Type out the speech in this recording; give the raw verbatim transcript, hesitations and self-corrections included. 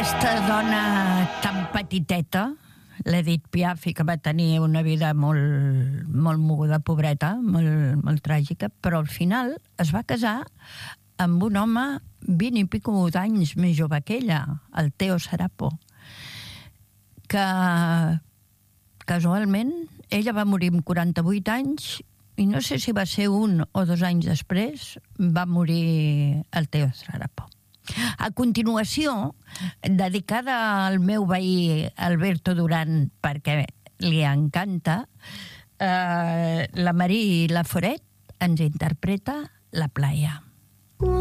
Aquesta dona tan petiteta, l'Edith Piaf, que va tenir una vida molt, molt moguda, pobreta, molt, molt tràgica, però al final es va casar amb un home vint i pico d'anys més jove que ella, el Theo Sarapo, que casualment ella va morir amb quaranta-vuit anys i no sé si va ser un o dos anys després va morir el Theo Sarapo. A continuació, dedicada al meu veí Alberto Duran perquè li encanta, eh, la Marie Laforet ens interpreta La playa.